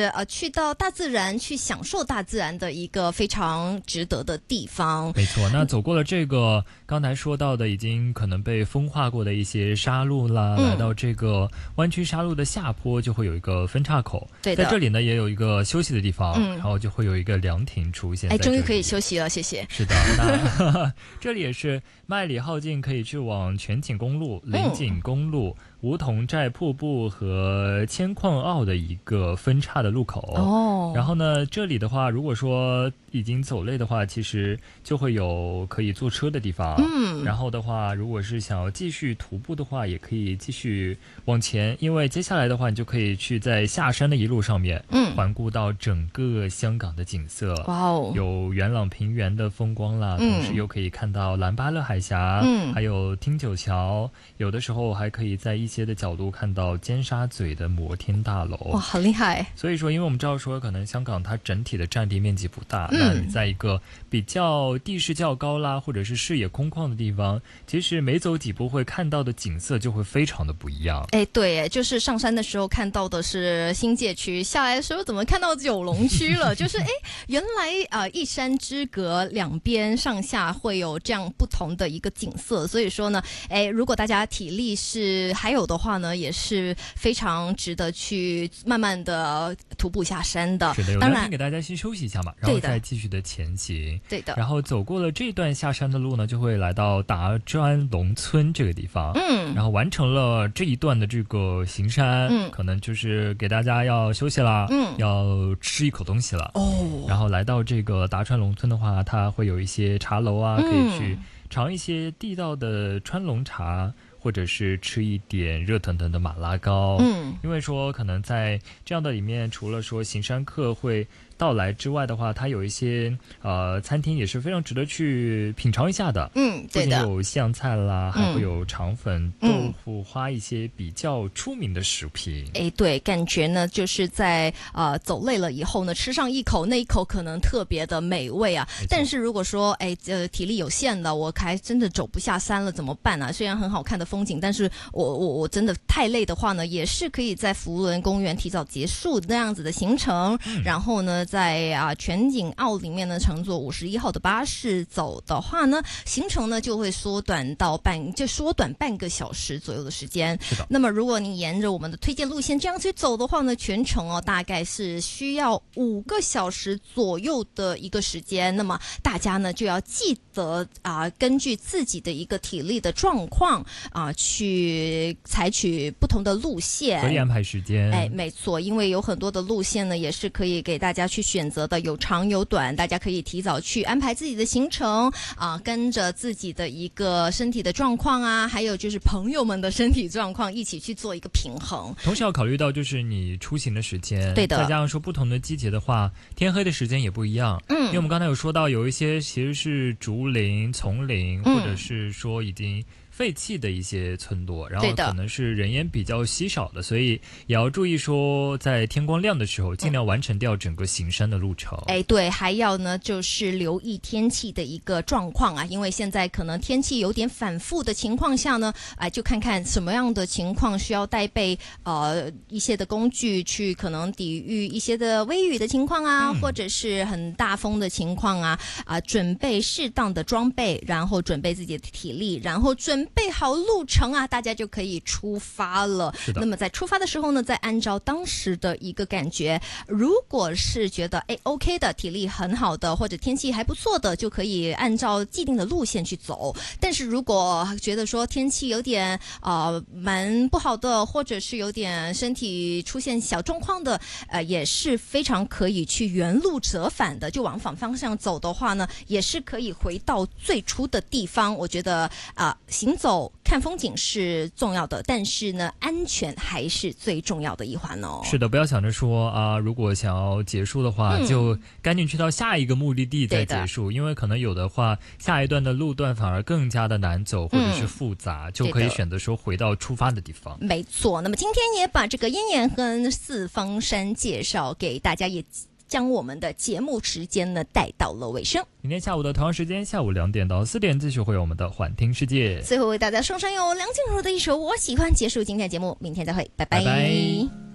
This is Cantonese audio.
去到大自然去享受大自然的一个非常值得的地方。 没错，那走过了这个刚才说到的已经可能被风化过的一些沙路啦，来到这个弯曲沙路的下坡就会有一个分岔口， 对的， 在这里呢也有一个休息的地方，然后就会有一个凉亭出现。 终于可以休息了，谢谢。 是的，那这里也是麦理浩径可以去往全景公路、林景公路、梧桐寨瀑布和千矿坳的一个分岔的路口。然后呢，这里的话，如果说已经走累的话，其实就会有可以坐车的地方。然后的话，如果是想要继续徒步的话，也可以继续往前，因为接下来的话，你就可以去在下山的一路上面，环顾到整个香港的景色。有元朗平原的风光啦，同时又可以看到蓝巴勒海峡，还有汀九桥，有的时候还可以在一些的角度看到尖沙咀的摩天大楼。 哇，好厉害！ 所以说，因为我们知道说，可能香港它整体的占地面积不大，那你在一个比较地势较高啦，或者是视野空旷的地方，其实每走几步会看到的景色就会非常的不一样。 对，就是上山的时候看到的是新界区，下来的时候怎么看到九龙区了？就是原来一山之隔，两边上下会有这样不同的一个景色。所以说呢，如果大家体力是还有的话呢，也是非常值得去慢慢的徒步下山的。 是的，有两天给大家先休息一下嘛，然后再继续的前行。 对的。 然后走过了这段下山的路呢，就会来到达专龙村这个地方。然后完成了这一段的这个行山，可能就是给大家要休息啦，要吃一口东西了。然后来到这个达川龙村的话，它会有一些茶楼啊，可以去尝一些地道的川龙茶，或者是吃一点热腾腾的马拉糕。因为说可能在这样的里面，除了说行山客会到来之外的话，它有一些餐厅也是非常值得去品尝一下的。 对的， 不仅有西洋菜啦，还会有肠粉、豆腐花一些比较出名的食品。 对，感觉呢就是在走累了以后呢，吃上一口，那一口可能特别的美味啊。但是如果说体力有限的，我还真的走不下山了，怎么办啊？虽然很好看的风景，但是我真的太累的话呢，也是可以在福伦公园提早结束那样子的行程，然后呢在全景澳里面呢乘坐51号的巴士走的话呢，行程呢就会缩短半个小时左右的时间。 是的。 那么如果你沿着我们的推荐路线这样去走的话呢，全程大概是需要5个小时左右的一个时间。那么大家呢就要记得根据自己的一个体力的状况去采取不同的路线， 合理安排时间。 没错，因为有很多的路线呢也是可以给大家去选择的，有长有短，大家可以提早去安排自己的行程跟着自己的一个身体的状况还有就是朋友们的身体状况一起去做一个平衡。 同时要考虑到就是你出行的时间， 对的， 再加上说不同的季节的话，天黑的时间也不一样。因为我们刚才有说到有一些其实是竹林、丛林，或者是说已经废弃的一些村落，然后可能是人烟比较稀少的，所以也要注意说在天光亮的时候尽量完成掉整个行山的路程。 对，还要呢就是留意天气的一个状况因为现在可能天气有点反复的情况下呢就看看什么样的情况需要带备一些的工具去可能抵御一些的微雨的情况或者是很大风的情况准备适当的装备，然后准备自己的体力，然后准备好路程大家就可以出发了。那么在出发的时候呢，再按照当时的一个感觉，如果是觉得OK 的，体力很好的，或者天气还不错的，就可以按照既定的路线去走。但是如果觉得说天气有点蛮不好的，或者是有点身体出现小状况的，也是非常可以去原路折返的，就往反方向走的话呢，也是可以回到最初的地方。我觉得行走看风景是重要的，但是呢安全还是最重要的一环是的，不要想着说如果想要结束的话就赶紧去到下一个目的地再结束，因为可能有的话下一段的路段反而更加的难走或者是复杂，就可以选择说回到出发的地方。 没错，那么今天也把这个燕燕和四方山介绍给大家，也将我们的节目时间呢带到了尾声。 明天下午的同样时间，下午2点到4点继续会有我们的幻听世界。 最后为大家送上由梁静茹的一首《我喜欢》，结束今天的节目，明天再会，拜拜。